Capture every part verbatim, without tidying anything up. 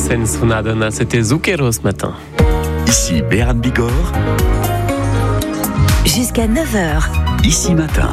Senza una donna, c'était Zucchero ce matin. Ici Béarn Bigorre. Jusqu'à neuf heures. Ici Matin.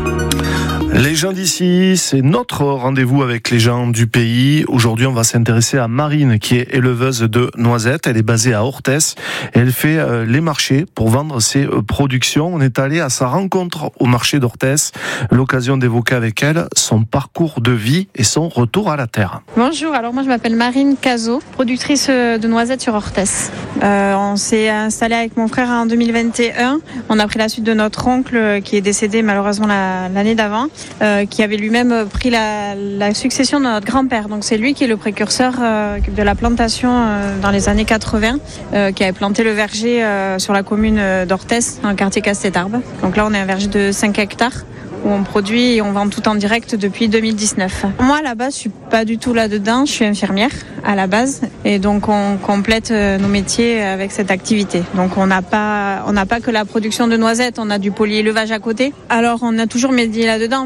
Les gens d'ici, c'est notre rendez-vous avec les gens du pays. Aujourd'hui, on va s'intéresser à Marine, qui est éleveuse de noisettes. Elle est basée à Orthès et elle fait euh, les marchés pour vendre ses euh, productions. On est allé à sa rencontre au marché d'Orthès. L'occasion d'évoquer avec elle son parcours de vie et son retour à la terre. Bonjour, alors moi je m'appelle Marine Cazot, productrice de noisettes sur Orthès. Euh, on s'est installé avec mon frère en deux mille vingt et un. On a pris la suite de notre oncle qui est décédé malheureusement la, l'année d'avant. Euh, qui avait lui-même pris la, la succession de notre grand-père. Donc c'est lui qui est le précurseur euh, de la plantation euh, dans les années quatre-vingts, euh, qui avait planté le verger euh, sur la commune d'Orthès, dans le quartier Castetarbes. Donc là on est un verger de cinq hectares. Où on produit et on vend tout en direct depuis deux mille dix-neuf. Moi, à la base, je suis pas du tout là-dedans. Je suis infirmière à la base, et donc on complète nos métiers avec cette activité. Donc on n'a pas, on n'a pas que la production de noisettes, on a du polyélevage à côté. Alors on a toujours médié là-dedans,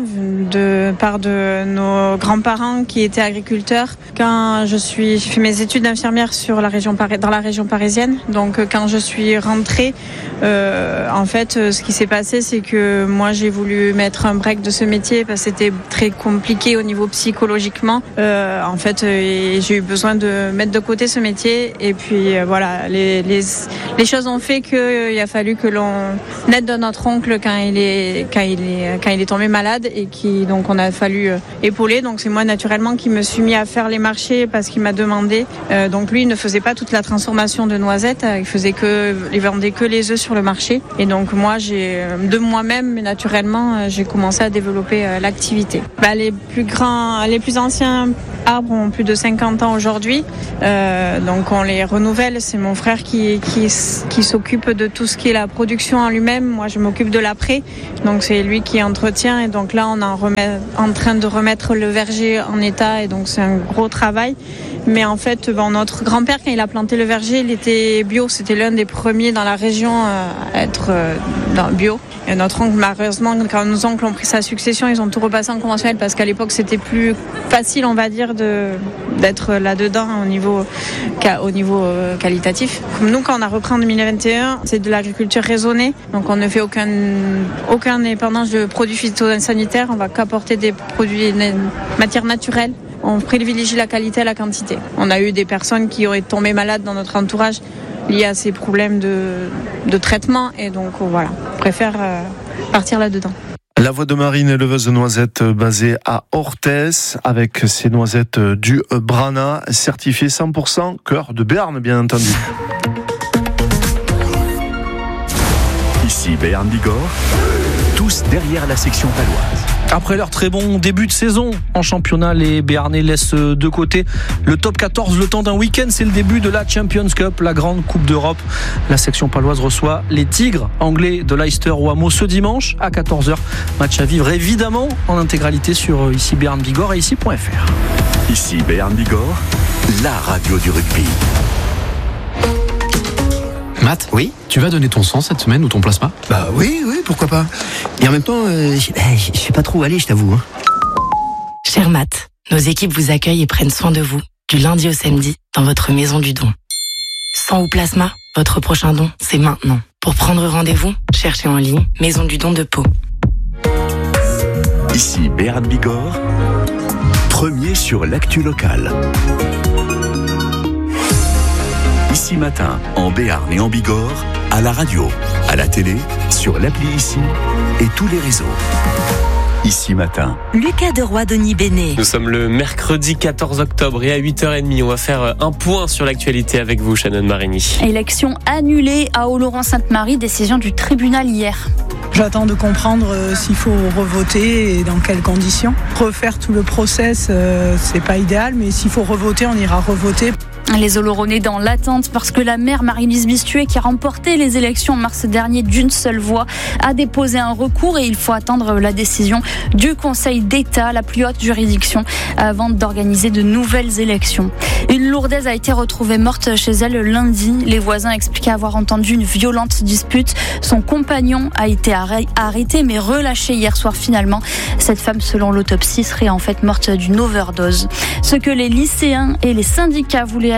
de part de nos grands-parents qui étaient agriculteurs. Quand je suis, j'ai fait mes études d'infirmière sur la région dans la région parisienne. Donc quand je suis rentrée, euh, en fait, ce qui s'est passé, c'est que moi j'ai voulu mettre un break de ce métier parce que c'était très compliqué au niveau psychologiquement. Euh, en fait, euh, j'ai eu besoin de mettre de côté ce métier et puis euh, voilà, les, les, les choses ont fait qu'il euh, a fallu que l'on aide notre oncle quand il est quand il est quand il est tombé malade et qui donc on a fallu euh, épauler. Donc c'est moi naturellement qui me suis mis à faire les marchés parce qu'il m'a demandé. Euh, donc lui il ne faisait pas toute la transformation de noisettes, il faisait que il vendait que les œufs sur le marché. Et donc moi j'ai de moi-même naturellement j'ai commencé à développer euh, l'activité. Bah, les plus grands, les plus anciens arbres ont plus de cinquante ans aujourd'hui, euh, donc on les renouvelle. C'est mon frère qui, qui, qui s'occupe de tout ce qui est la production en lui-même. Moi, je m'occupe de l'après, donc c'est lui qui entretient. Et donc là, on est en, remet, en train de remettre le verger en état, et donc c'est un gros travail. Mais en fait, bon, notre grand-père, quand il a planté le verger, il était bio. C'était l'un des premiers dans la région à être euh, dans bio. Et notre oncle, malheureusement, quand nos oncles ont pris sa succession, ils ont tout repassé en conventionnel parce qu'à l'époque, c'était plus facile, on va dire, de, d'être là-dedans au niveau, au niveau euh, qualitatif. Comme nous, quand on a repris en deux mille vingt et un, c'est de l'agriculture raisonnée. Donc, on ne fait aucun, aucun épandage de produits phytosanitaires. On va qu'apporter des produits, des matières naturelles. On privilégie la qualité à la quantité. On a eu des personnes qui auraient tombé malades dans notre entourage liés à ces problèmes de, de traitement. Et donc, voilà, on préfère euh, partir là-dedans. La voix de Marine, éleveuse de noisettes basée à Orthès, avec ses noisettes du Brana, certifiées cent pour cent cœur de Béarn, bien entendu. Ici Béarn Bigorre, tous derrière la section paloise. Après leur très bon début de saison en championnat, les Béarnais laissent de côté le top quatorze le temps d'un week-end. C'est le début de la Champions Cup, la grande coupe d'Europe. La section paloise reçoit les Tigres anglais de Leicester au Hameau ce dimanche à quatorze heures. Match à vivre évidemment en intégralité sur ici Béarn Bigorre et ici point f r. Ici Béarn Bigorre, la radio du rugby. Matt, oui, tu vas donner ton sang cette semaine ou ton plasma ? Bah oui, oui, pourquoi pas. Et en même temps, euh, je sais pas trop où aller, je t'avoue. Hein. Cher Matt, nos équipes vous accueillent et prennent soin de vous, du lundi au samedi, dans votre maison du don. Sang ou plasma, votre prochain don, c'est maintenant. Pour prendre rendez-vous, cherchez en ligne Maison du don de Pau. Ici Béarn Bigorre, premier sur l'actu locale. Ici Matin, en Béarn et en Bigorre, à la radio, à la télé, sur l'appli Ici et tous les réseaux. Ici Matin. Lucas Deroy, Denis Bénet. Nous sommes le mercredi quatorze octobre et à huit heures trente, on va faire un point sur l'actualité avec vous, Shannon Marini. Élection annulée à Oloron-Sainte-Marie, décision du tribunal hier. J'attends de comprendre euh, s'il faut revoter et dans quelles conditions. Refaire tout le process, euh, c'est pas idéal, mais s'il faut revoter, on ira revoter. Les Oloronais dans l'attente parce que la maire Marie-Lise Bistuet, qui a remporté les élections en mars dernier d'une seule voix, a déposé un recours et il faut attendre la décision du Conseil d'État, la plus haute juridiction, avant d'organiser de nouvelles élections. Une Lourdaise a été retrouvée morte chez elle lundi. Les voisins expliquaient avoir entendu une violente dispute. Son compagnon a été arrêté mais relâché hier soir finalement. Cette femme, selon l'autopsie, serait en fait morte d'une overdose. Ce que les lycéens et les syndicats voulaient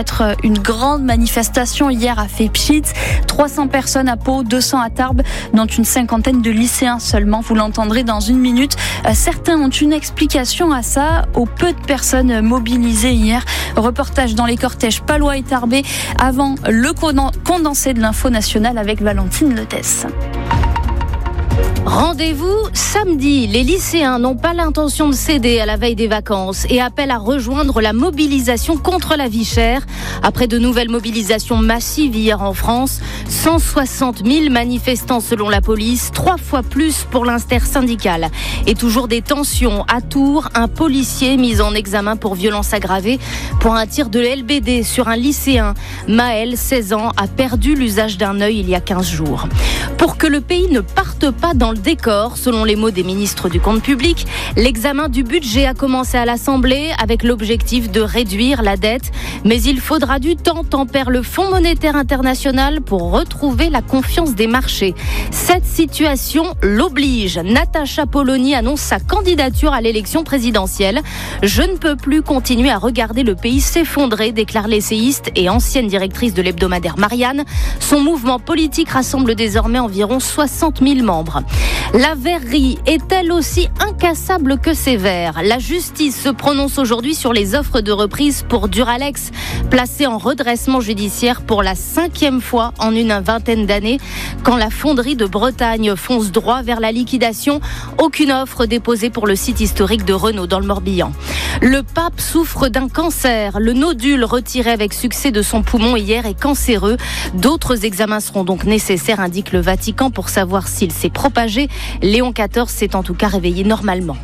être une grande manifestation hier à Fepschitz. trois cents personnes à Pau, deux cents à Tarbes, dont une cinquantaine de lycéens seulement. Vous l'entendrez dans une minute. Certains ont une explication à ça, aux peu de personnes mobilisées hier. Reportage dans les cortèges palois et tarbais avant le condensé de l'info nationale avec Valentine Letès. Rendez-vous samedi. Les lycéens n'ont pas l'intention de céder à la veille des vacances et appellent à rejoindre la mobilisation contre la vie chère. Après de nouvelles mobilisations massives hier en France, cent soixante mille manifestants selon la police, trois fois plus pour l'intersyndicale. Et toujours des tensions. À Tours, un policier mis en examen pour violence aggravée pour un tir de L B D sur un lycéen. Maël, seize ans, a perdu l'usage d'un œil il y a quinze jours. Pour que le pays ne parte pas dans le décor, selon les mots des ministres du compte public, l'examen du budget a commencé à l'Assemblée avec l'objectif de réduire la dette. Mais il faudra du temps, tempère le Fonds monétaire international pour retrouver la confiance des marchés. Cette situation l'oblige. Natacha Polony annonce sa candidature à l'élection présidentielle. Je ne peux plus continuer à regarder le pays s'effondrer, déclare l'essayiste et ancienne directrice de l'hebdomadaire Marianne. Son mouvement politique rassemble désormais environ soixante mille membres. La verrerie est-elle aussi incassable que sévère ? La justice se prononce aujourd'hui sur les offres de reprise pour Duralex, placé en redressement judiciaire pour la cinquième fois en une vingtaine d'années. Quand la fonderie de Bretagne fonce droit vers la liquidation, aucune offre déposée pour le site historique de Renault dans le Morbihan. Le pape souffre d'un cancer. Le nodule retiré avec succès de son poumon hier est cancéreux. D'autres examens seront donc nécessaires, indique le Vatican, pour savoir s'il s'est propagé. Léon quatorze s'est en tout cas réveillé normalement.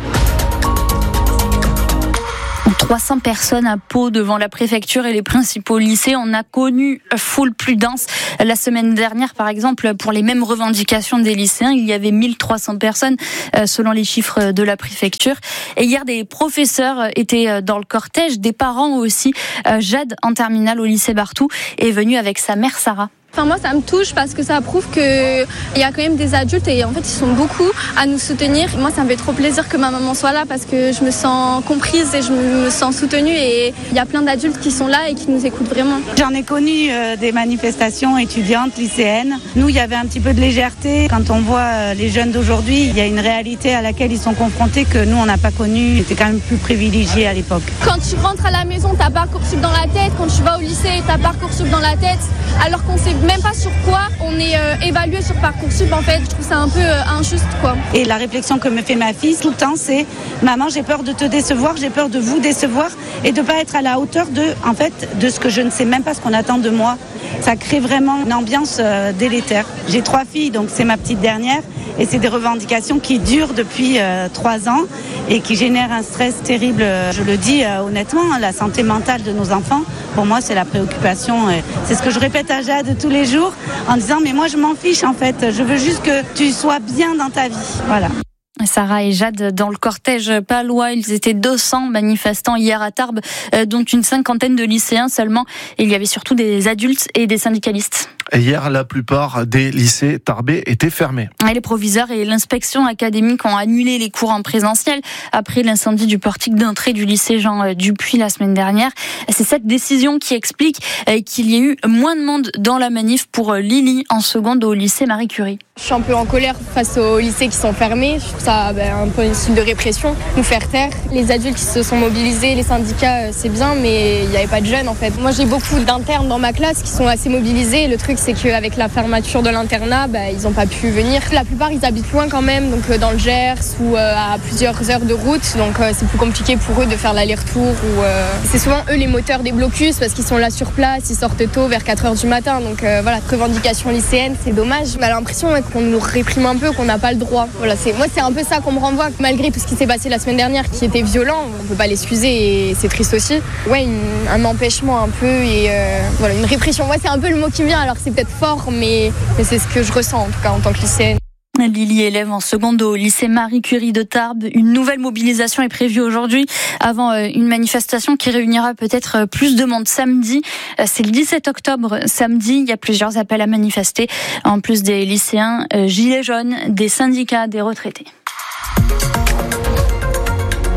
trois cents personnes à Pau devant la préfecture et les principaux lycées. On a connu foule plus dense la semaine dernière, par exemple, pour les mêmes revendications des lycéens. Il y avait mille trois cents personnes selon les chiffres de la préfecture. Et hier, des professeurs étaient dans le cortège, des parents aussi. Jade, en terminale au lycée Barthou, est venue avec sa mère Sarah. Enfin, moi, ça me touche parce que ça prouve qu'il y a quand même des adultes et en fait, ils sont beaucoup à nous soutenir. Moi, ça me fait trop plaisir que ma maman soit là parce que je me sens comprise et je me sens soutenue et il y a plein d'adultes qui sont là et qui nous écoutent vraiment. J'en ai connu euh, des manifestations étudiantes, lycéennes. Nous, il y avait un petit peu de légèreté. Quand on voit euh, les jeunes d'aujourd'hui, il y a une réalité à laquelle ils sont confrontés que nous, on n'a pas connue. C'était quand même plus privilégié à l'époque. Quand tu rentres à la maison, t'as Parcoursup dans la tête. Quand tu vas au lycée, t'as Parcoursup dans la tête. Alors qu'on sait même pas sur quoi on est euh, évalué sur Parcoursup. En fait, je trouve ça un peu euh, injuste, quoi. Et la réflexion que me fait ma fille tout le temps, c'est maman, j'ai peur de te décevoir, j'ai peur de vous décevoir et de pas être à la hauteur de, en fait, de ce que je ne sais même pas ce qu'on attend de moi. Ça crée vraiment une ambiance euh, délétère. J'ai trois filles, donc c'est ma petite dernière. Et c'est des revendications qui durent depuis euh, trois ans et qui génèrent un stress terrible. Je le dis euh, honnêtement, la santé mentale de nos enfants, pour moi, c'est la préoccupation. Et c'est ce que je répète à Jade tous les jours en disant « mais moi, je m'en fiche en fait. Je veux juste que tu sois bien dans ta vie. » Voilà. Sarah et Jade dans le cortège palois. Ils étaient deux cents manifestants hier à Tarbes, dont une cinquantaine de lycéens seulement. Et il y avait surtout des adultes et des syndicalistes. Et hier, la plupart des lycées tarbais étaient fermés. Et les proviseurs et l'inspection académique ont annulé les cours en présentiel après l'incendie du portique d'entrée du lycée Jean Dupuis la semaine dernière. C'est cette décision qui explique qu'il y ait eu moins de monde dans la manif pour Lily en seconde au lycée Marie Curie. Je suis un peu en colère face aux lycées qui sont fermés. Je trouve ça ben, un peu une style de répression, nous faire taire. Les adultes qui se sont mobilisés, les syndicats, c'est bien, mais il n'y avait pas de jeunes en fait. Moi, j'ai beaucoup d'internes dans ma classe qui sont assez mobilisés. Le truc, c'est qu'avec la fermeture de l'internat, ben, ils n'ont pas pu venir. La plupart, ils habitent loin quand même, donc dans le Gers ou euh, à plusieurs heures de route. Donc euh, c'est plus compliqué pour eux de faire l'aller-retour. Ou, euh... C'est souvent eux les moteurs des blocus parce qu'ils sont là sur place, ils sortent tôt vers quatre heures du matin. Donc euh, voilà, revendication lycéenne, c'est dommage. On a l'impression ouais, qu'on nous réprime un peu, qu'on n'a pas le droit. Voilà, c'est... Moi, c'est un peu ça qu'on me renvoie. Malgré tout ce qui s'est passé la semaine dernière, qui était violent, on ne peut pas l'excuser et c'est triste aussi. Ouais, une... un empêchement un peu et euh... voilà, une répression. Ouais, c'est un peu le mot qui me vient. Alors c'est peut-être fort, mais, mais c'est ce que je ressens en tout cas en tant que lycéenne. Lily, élève en seconde au lycée Marie Curie de Tarbes. Une nouvelle mobilisation est prévue aujourd'hui avant une manifestation qui réunira peut-être plus de monde samedi. C'est le dix-sept octobre, samedi. Il y a plusieurs appels à manifester. En plus des lycéens, gilets jaunes, des syndicats, des retraités.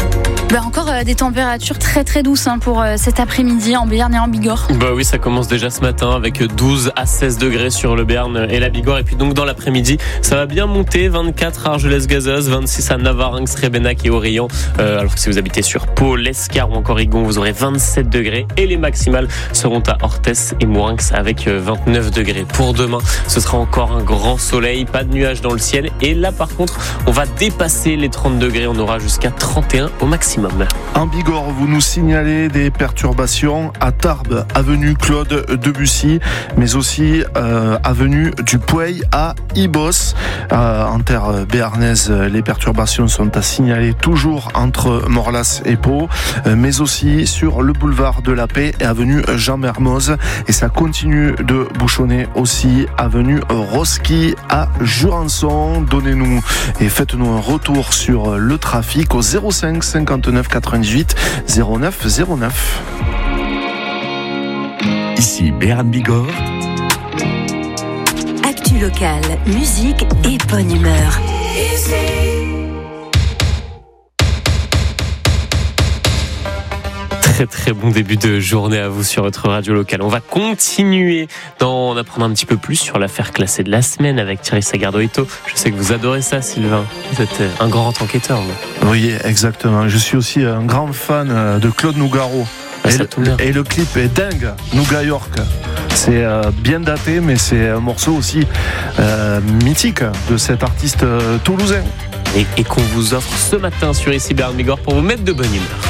Bah encore euh, des températures très très douces hein, pour euh, cet après-midi en Béarn et en Bigorre. Bah oui, ça commence déjà ce matin avec douze à seize degrés sur le Béarn et la Bigorre. Et puis donc dans l'après-midi, ça va bien monter. vingt-quatre à Argelès-Gazeuse, vingt-six à Navarinx, Rébénac et Aurillon. Euh, alors que si vous habitez sur Pau, l'Escar ou encore Igon, vous aurez vingt-sept degrés. Et les maximales seront à Orthès et Mourinx avec vingt-neuf degrés. Pour demain, ce sera encore un grand soleil, pas de nuages dans le ciel. Et là par contre, on va dépasser les trente degrés. On aura jusqu'à trente et un au maximum. En Bigorre, vous nous signalez des perturbations à Tarbes, avenue Claude Debussy, mais aussi euh, avenue du Pouey à Ibos. Euh, en terre béarnaise, les perturbations sont à signaler toujours entre Morlas et Pau, euh, mais aussi sur le boulevard de la Paix et avenue Jean Mermoz. Et ça continue de bouchonner aussi avenue Roski à Jurançon. Donnez-nous et faites-nous un retour sur le trafic au zéro cinq cinquante-neuf quatre-vingt-dix-huit zéro neuf zéro neuf. Ici Béarn Bigorre. Actu locale, musique et bonne humeur. Très très bon début de journée à vous sur votre radio locale. On va continuer d'en apprendre un petit peu plus sur l'affaire classée de la semaine avec Thierry Sagardoito. Je sais que vous adorez ça, Sylvain. Vous êtes un grand enquêteur. Vous. Oui, exactement. Je suis aussi un grand fan de Claude Nougaro. Ah, et, le, et le clip est dingue, Nouga York. C'est euh, bien daté, mais c'est un morceau aussi euh, mythique de cet artiste euh, toulousain. Et, et qu'on vous offre ce matin sur Ici Béarn Bigorre pour vous mettre de bonne humeur.